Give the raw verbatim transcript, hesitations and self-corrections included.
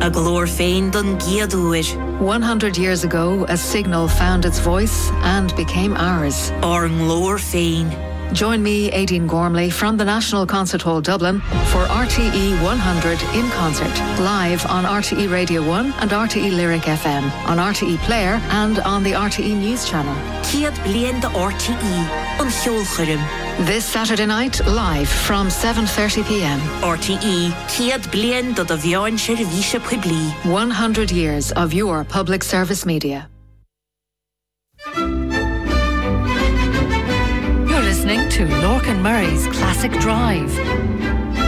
A glór féin don giadúir. one hundred years ago, a signal found its voice and became ours. Or glór féin. Join me, Aideen Gormley, from the National Concert Hall Dublin for R T E one hundred in concert, live on R T E Radio one and R T E Lyric F M, on R T E Player and on the R T E News Channel. Ciad bliain de R T E, an cheolchurim. This Saturday night, live from seven thirty p m. R T E, ciad bliain de de bheáin seirbhíse publi. one hundred years of your public service media. Listening to Lorcan Murray's Classic Drive.